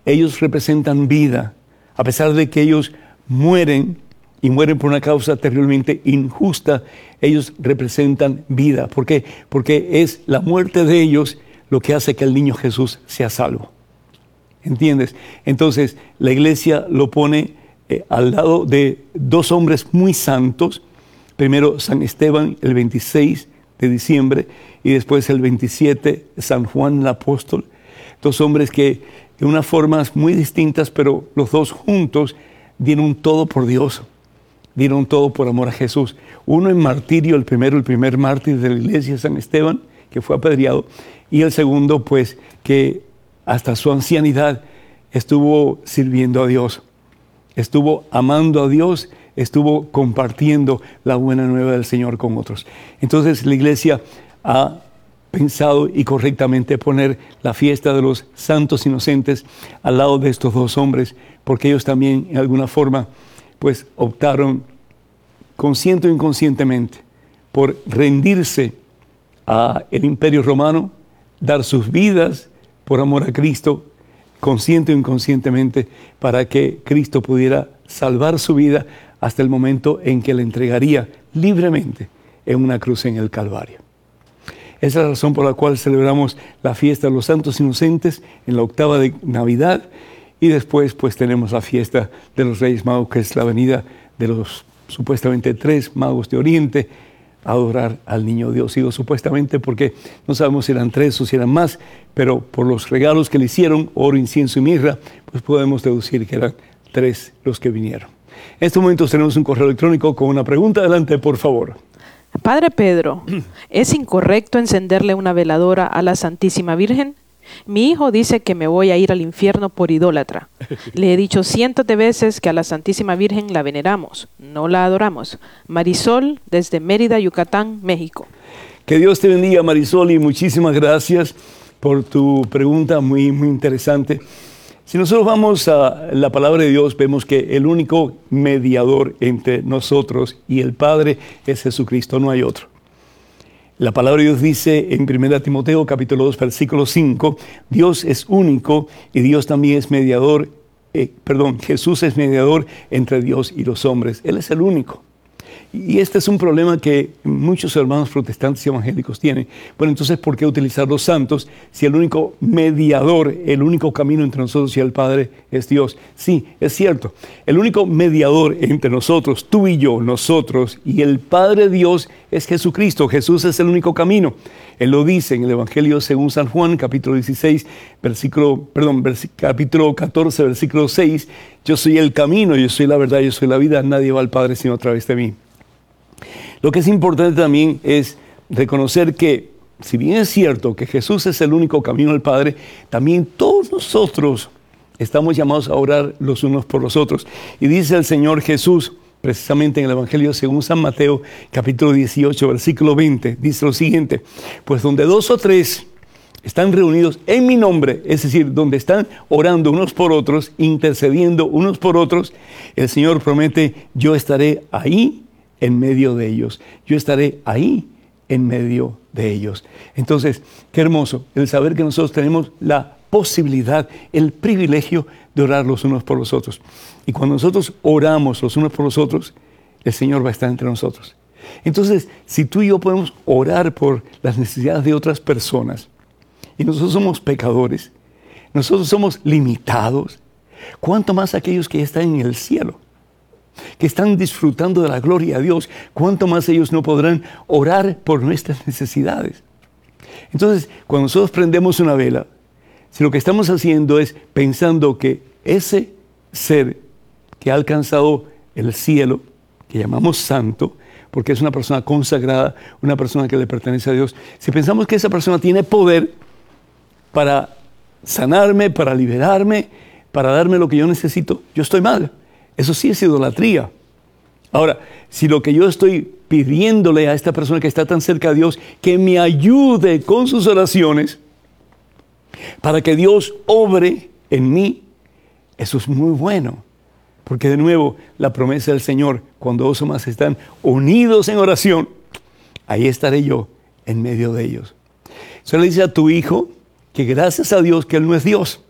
ellos representan vida. A pesar de que ellos mueren, y mueren por una causa terriblemente injusta, ellos representan vida. ¿Por qué? Porque es la muerte de ellos lo que hace que el niño Jesús sea salvo. ¿Entiendes? Entonces, la iglesia lo pone al lado de dos hombres muy santos. Primero, San Esteban, el 26 de diciembre, y después el 27, San Juan el Apóstol. Dos hombres que, de unas formas muy distintas, pero los dos juntos, dieron todo por Dios. Dieron todo por amor a Jesús. Uno en martirio, el primer mártir de la iglesia, San Esteban, que fue apedreado, y el segundo, pues, que hasta su ancianidad estuvo sirviendo a Dios, estuvo amando a Dios, estuvo compartiendo la buena nueva del Señor con otros. Entonces la iglesia ha pensado y correctamente poner la fiesta de los santos inocentes al lado de estos dos hombres, porque ellos también en alguna forma pues optaron consciente o inconscientemente por rendirse al imperio romano, dar sus vidas por amor a Cristo, consciente o inconscientemente, para que Cristo pudiera salvar su vida hasta el momento en que le entregaría libremente en una cruz en el Calvario. Esa es la razón por la cual celebramos la fiesta de los santos inocentes en la octava de Navidad, y después pues tenemos la fiesta de los Reyes Magos, que es la venida de los supuestamente 3 magos de Oriente a adorar al niño Dios. Digo supuestamente porque no sabemos si eran 3 o si eran más, pero por los regalos que le hicieron, oro, incienso y mirra, pues podemos deducir que eran 3 los que vinieron. En estos momentos tenemos un correo electrónico con una pregunta. Adelante, por favor. Padre Pedro, ¿es incorrecto encenderle una veladora a la Santísima Virgen? Mi hijo dice que me voy a ir al infierno por idólatra. Le he dicho cientos de veces que a la Santísima Virgen la veneramos, no la adoramos. Marisol, desde Mérida, Yucatán, México. Que Dios te bendiga, Marisol, y muchísimas gracias por tu pregunta muy, muy interesante. Si nosotros vamos a la palabra de Dios, vemos que el único mediador entre nosotros y el Padre es Jesucristo, no hay otro. La palabra de Dios dice en 1 Timoteo capítulo 2 versículo 5, Dios es único y Dios también es mediador, Jesús es mediador entre Dios y los hombres. Él es el único. Y este es un problema que muchos hermanos protestantes y evangélicos tienen. Bueno, entonces, ¿por qué utilizar los santos si el único mediador, el único camino entre nosotros y el Padre es Dios? Sí, es cierto. El único mediador entre nosotros, tú y yo, nosotros y el Padre Dios es Jesucristo. Jesús es el único camino. Él lo dice en el Evangelio según San Juan, capítulo 16, capítulo 14, versículo 6. Yo soy el camino, yo soy la verdad, yo soy la vida. Nadie va al Padre sino a través de mí. Lo que es importante también es reconocer que, si bien es cierto que Jesús es el único camino al Padre, también todos nosotros estamos llamados a orar los unos por los otros. Y dice el Señor Jesús, precisamente en el Evangelio según San Mateo, capítulo 18, versículo 20, dice lo siguiente: pues donde 2 o 3 están reunidos en mi nombre, es decir, donde están orando unos por otros, intercediendo unos por otros, el Señor promete: yo estaré ahí en medio de ellos. Yo estaré ahí en medio de ellos. Entonces, qué hermoso el saber que nosotros tenemos la posibilidad, el privilegio de orar los unos por los otros. Y cuando nosotros oramos los unos por los otros, el Señor va a estar entre nosotros. Entonces, si tú y yo podemos orar por las necesidades de otras personas, y nosotros somos pecadores, nosotros somos limitados, ¿cuánto más aquellos que están en el cielo, que están disfrutando de la gloria de Dios? ¿Cuánto más ellos no podrán orar por nuestras necesidades? Entonces, cuando nosotros prendemos una vela, si lo que estamos haciendo es pensando que ese ser que ha alcanzado el cielo, que llamamos santo, porque es una persona consagrada, una persona que le pertenece a Dios, si pensamos que esa persona tiene poder para sanarme, para liberarme, para darme lo que yo necesito, yo estoy mal. Eso sí es idolatría. Ahora, si lo que yo estoy pidiéndole a esta persona que está tan cerca de Dios, que me ayude con sus oraciones, para que Dios obre en mí, eso es muy bueno. Porque de nuevo, la promesa del Señor, cuando 2 o más están unidos en oración, ahí estaré yo en medio de ellos. Entonces le dice a tu hijo que gracias a Dios que Él no es Dios.